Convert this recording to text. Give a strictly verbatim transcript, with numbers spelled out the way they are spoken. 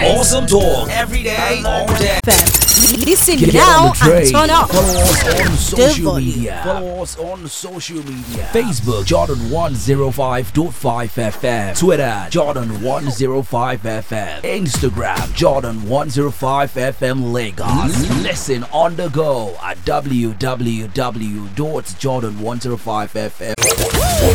Awesome talk every day, all day. Listen Get now on the train. and turn up. Follow us on social volume. media. Follow us on social media. Facebook Jordan one oh five point five F M. Twitter Jordan one oh five F M. Instagram Jordan one oh five F M Lagos. Listen on the go at w w w dot jordan one oh five f m.